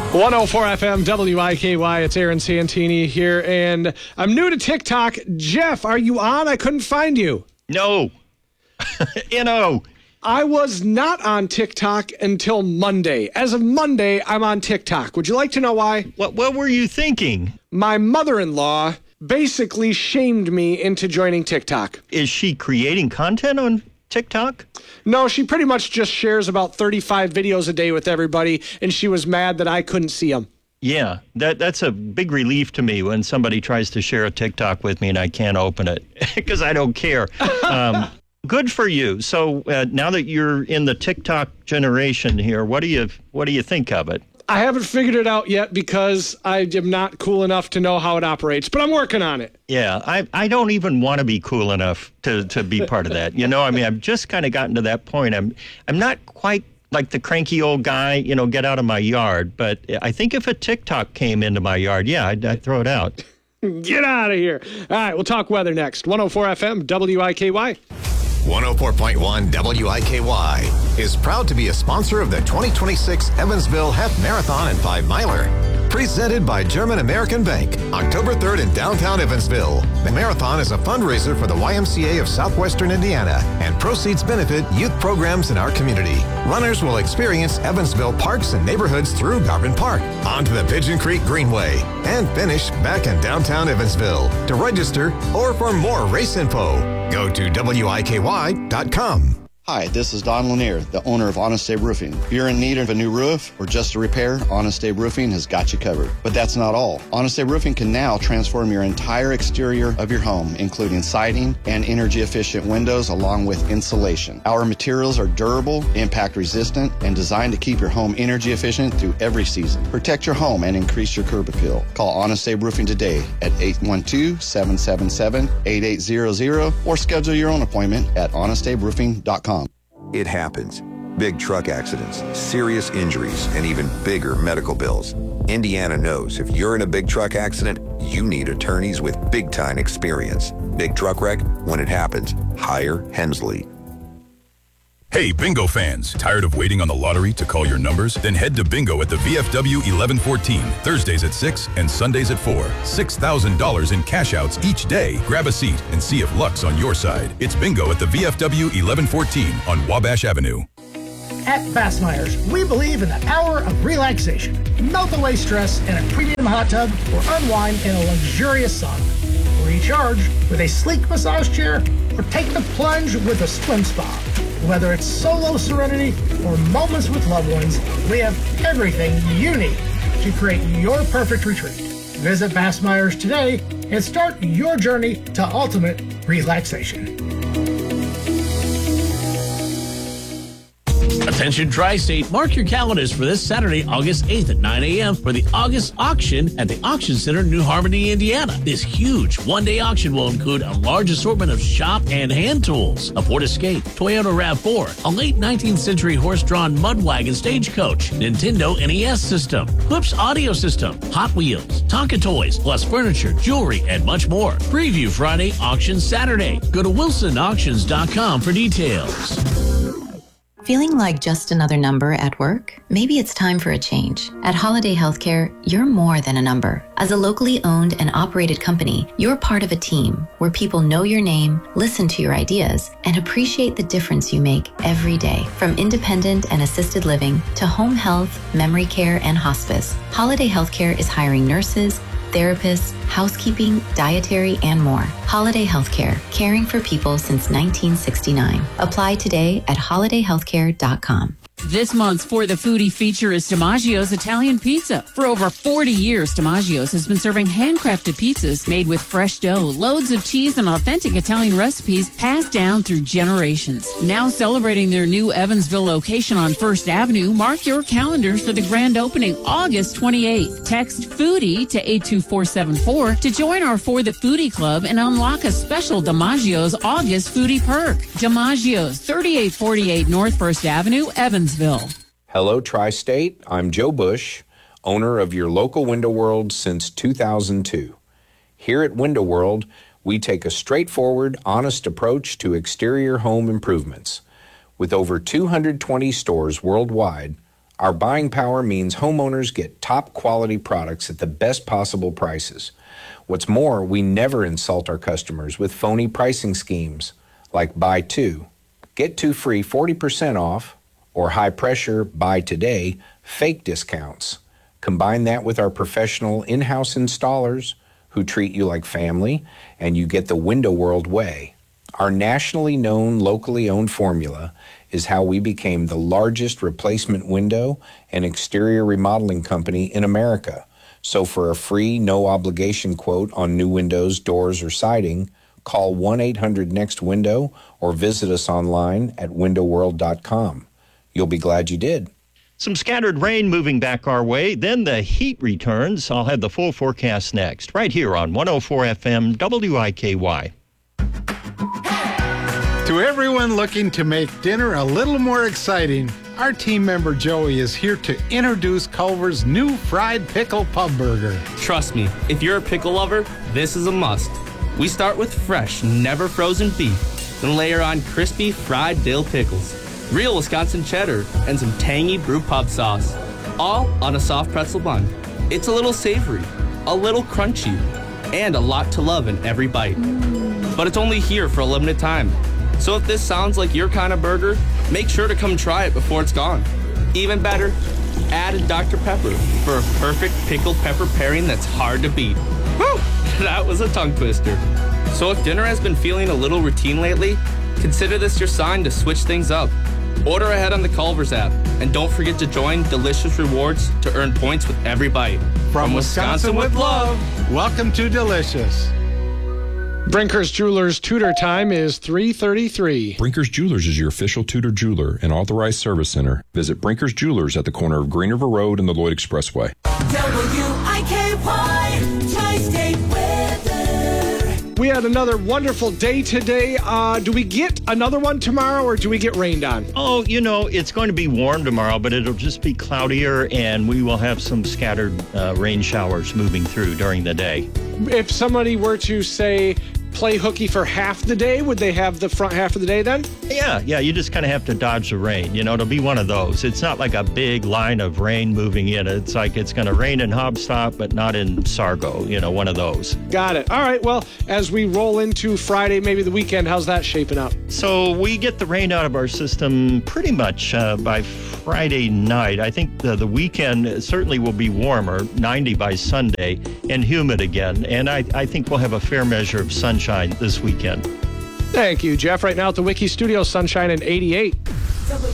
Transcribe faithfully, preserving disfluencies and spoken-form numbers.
one oh four F M W I K Y. It's Aaron Santini here, and I'm new to TikTok. Jeff, are you on? I couldn't find you. No. N O. I was not on TikTok until Monday. As of Monday, I'm on TikTok. Would you like to know why? What What were you thinking? My mother-in-law basically shamed me into joining TikTok. Is she creating content on TikTok? No, she pretty much just shares about thirty-five videos a day with everybody, and she was mad that I couldn't see them. Yeah, that that's a big relief to me when somebody tries to share a TikTok with me and I can't open it because I don't care. Um, good for you. So uh, now that you're in the TikTok generation here, what do you what do you think of it? I haven't figured it out yet because I am not cool enough to know how it operates, but I'm working on it. Yeah, I I don't even want to be cool enough to, to be part of that. You know, I mean, I've just kind of gotten to that point. I'm I'm not quite like the cranky old guy, you know, get out of my yard. But I think if a TikTok came into my yard, yeah, I'd, I'd throw it out. Get out of here. All right, we'll talk weather next. one oh four F M W I K Y. one oh four point one W I K Y is proud to be a sponsor of the twenty twenty-six Evansville Half Marathon and Five Miler. Presented by German American Bank, October third in downtown Evansville. The marathon is a fundraiser for the Y M C A of Southwestern Indiana, and proceeds benefit youth programs in our community. Runners will experience Evansville parks and neighborhoods through Garvin Park, onto the Pigeon Creek Greenway, and finish back in downtown Evansville. To register or for more race info, go to W I K Y dot com. Hi, this is Don Lanier, the owner of Honest Abe Roofing. If you're in need of a new roof or just a repair, Honest Abe Roofing has got you covered. But that's not all. Honest Abe Roofing can now transform your entire exterior of your home, including siding and energy-efficient windows, along with insulation. Our materials are durable, impact-resistant, and designed to keep your home energy-efficient through every season. Protect your home and increase your curb appeal. Call Honest Abe Roofing today at eight one two, seven seven seven, eight eight zero zero or schedule your own appointment at honest abe roofing dot com. It happens. Big truck accidents, serious injuries, and even bigger medical bills. Indiana knows if you're in a big truck accident, you need attorneys with big-time experience. Big truck wreck, when it happens, hire Hensley. Hey, bingo fans, tired of waiting on the lottery to call your numbers? Then head to bingo at the V F W eleven fourteen, Thursdays at six and Sundays at four. six thousand dollars in cash outs each day. Grab a seat and see if luck's on your side. It's bingo at the V F W eleven fourteen on Wabash Avenue. At Bassmeyer's, we believe in the power of relaxation. Melt away stress in a premium hot tub or unwind in a luxurious sauna. Recharge with a sleek massage chair or take the plunge with a swim spa. Whether it's solo serenity or moments with loved ones, we have everything you need to create your perfect retreat. Visit Bassmeyer's today and start your journey to ultimate relaxation. Attention Tri-State, mark your calendars for this Saturday, August eighth at nine a.m. for the August auction at the Auction Center, New Harmony, Indiana. This huge one-day auction will include a large assortment of shop and hand tools, a Ford Escape, Toyota RAV four, a late nineteenth century horse-drawn mud wagon stagecoach, Nintendo N E S system, Clips audio system, Hot Wheels, Tonka toys, plus furniture, jewelry, and much more. Preview Friday, auction Saturday. Go to wilson auctions dot com for details. Feeling like just another number at work? Maybe it's time for a change. At Holiday Healthcare, you're more than a number. As a locally owned and operated company, you're part of a team where people know your name, listen to your ideas, and appreciate the difference you make every day. From independent and assisted living to home health, memory care, and hospice, Holiday Healthcare is hiring nurses, therapists, housekeeping, dietary, and more. Holiday Healthcare, caring for people since nineteen sixty-nine. Apply today at holiday healthcare dot com. This month's For the Foodie feature is DiMaggio's Italian Pizza. For over forty years, DiMaggio's has been serving handcrafted pizzas made with fresh dough, loads of cheese, and authentic Italian recipes passed down through generations. Now celebrating their new Evansville location on First Avenue, mark your calendars for the grand opening August twenty-eighth. Text FOODIE to eight two four seven four to join our For the Foodie Club and unlock a special DiMaggio's August Foodie perk. DiMaggio's, thirty-eight forty-eight North First Avenue, Evansville. Hello, Tri-State. I'm Joe Bush, owner of your local Window World since two thousand two. Here at Window World, we take a straightforward, honest approach to exterior home improvements. With over two hundred twenty stores worldwide, Our buying power means homeowners get top quality products at the best possible prices. What's more, we never insult our customers with phony pricing schemes like buy two, get two free forty percent off, or high pressure buy today fake discounts. Combine that with our professional in-house installers who treat you like family, and you get the Window World way. Our nationally known, locally owned formula is how we became the largest replacement window and exterior remodeling company in America. So for a free, no-obligation quote on new windows, doors, or siding, call one eight hundred next window or visit us online at window world dot com. You'll be glad you did. Some scattered rain moving back our way, then the heat returns. I'll have the full forecast next, right here on one oh four F M W I K Y. To everyone looking to make dinner a little more exciting, our team member Joey is here to introduce Culver's new fried pickle pub burger. Trust me, if you're a pickle lover, this is a must. We start with fresh, never frozen beef, then layer on crispy fried dill pickles, real Wisconsin cheddar, and some tangy brew pub sauce, all on a soft pretzel bun. It's a little savory, a little crunchy, and a lot to love in every bite. But it's only here for a limited time. So if this sounds like your kind of burger, make sure to come try it before it's gone. Even better, add a Doctor Pepper for a perfect pickled pepper pairing that's hard to beat. Whew, that was a tongue twister. So if dinner has been feeling a little routine lately, consider this your sign to switch things up. Order ahead on the Culver's app, and don't forget to join Delicious Rewards to earn points with every bite. From, From Wisconsin, Wisconsin with love, welcome to Delicious. Brinker's Jewelers Tudor time is three thirty-three. Brinker's Jewelers is your official Tudor jeweler and authorized service center. Visit Brinker's Jewelers at the corner of Green River Road and the Lloyd Expressway. W I K Y Tri-State Weather. We had another wonderful day today. Uh, do we get another one tomorrow, or do we get rained on? Oh, you know, it's going to be warm tomorrow, but it'll just be cloudier, and we will have some scattered uh, rain showers moving through during the day. If somebody were to say, play hooky for half the day, would they have the front half of the day then? Yeah, yeah, you just kind of have to dodge the rain. You know, it'll be one of those. It's not like a big line of rain moving in. It's like it's going to rain in Hobstop, but not in Sargo, you know, one of those. Got it. All right, well, as we roll into Friday, maybe the weekend, how's that shaping up? So we get the rain out of our system pretty much uh, by Friday night. I think the, the weekend certainly will be warmer, ninety by Sunday, and humid again. And I, I think we'll have a fair measure of sunshine this weekend. Thank you, Jeff. Right now at the Wiki Studio, sunshine and eighty-eight.